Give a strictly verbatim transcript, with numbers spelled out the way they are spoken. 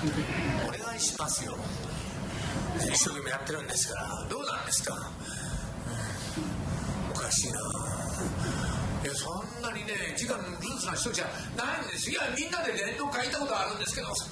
お願いしますよ。一生懸命やってるんですから。どうなんですか、うん、おかしいな。いや、そんなにね時間ずつな人じゃないんです。いや、みんなで伝統書いたことあるんですけど、